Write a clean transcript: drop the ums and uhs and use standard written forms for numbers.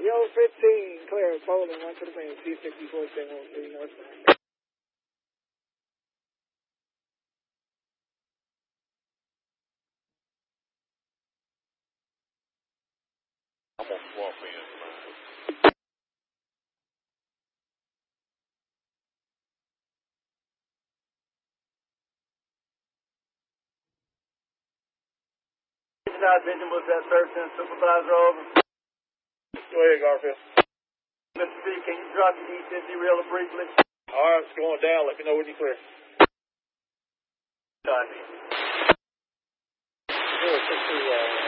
Yo 15, clear, Bowling, 1 to the main, C64, 713 northbound. I'm gonna swamp in, man. Vision was that 13 supervisor over. Go ahead, Garfield. Mr. B, can you drop your D10 derailleur briefly? All right, it's going down. Let me know when you're clear. Copy.